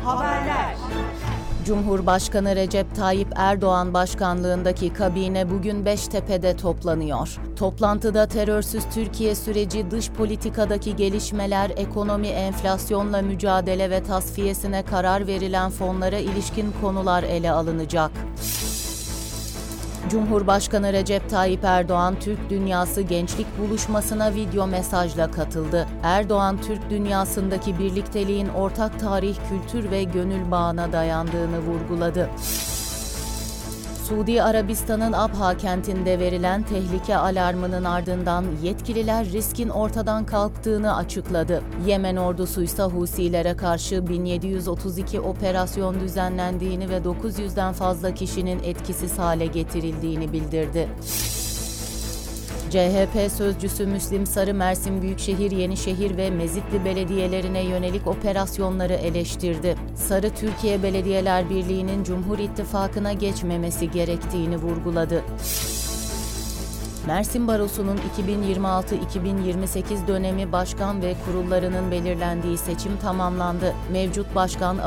Haberler. Cumhurbaşkanı Recep Tayyip Erdoğan başkanlığındaki kabine bugün Beştepe'de toplanıyor. Toplantıda terörsüz Türkiye süreci, dış politikadaki gelişmeler, ekonomi, enflasyonla mücadele ve tasfiyesine karar verilen fonlara ilişkin konular ele alınacak. Cumhurbaşkanı Recep Tayyip Erdoğan, Türk Dünyası Gençlik Buluşması'na video mesajla katıldı. Erdoğan, Türk dünyasındaki birlikteliğin ortak tarih, kültür ve gönül bağına dayandığını vurguladı. Suudi Arabistan'ın Abha kentinde verilen tehlike alarmının ardından yetkililer riskin ortadan kalktığını açıkladı. Yemen ordusuysa Husilere karşı 1732 operasyon düzenlendiğini ve 900'den fazla kişinin etkisiz hale getirildiğini bildirdi. CHP sözcüsü Müslim Sarı, Mersin Büyükşehir, Yenişehir ve Mezitli belediyelerine yönelik operasyonları eleştirdi. Sarı, Türkiye Belediyeler Birliği'nin Cumhur İttifakı'na geçmemesi gerektiğini vurguladı. Mersin Barosu'nun 2026-2028 dönemi başkan ve kurullarının belirlendiği seçim tamamlandı. Mevcut başkan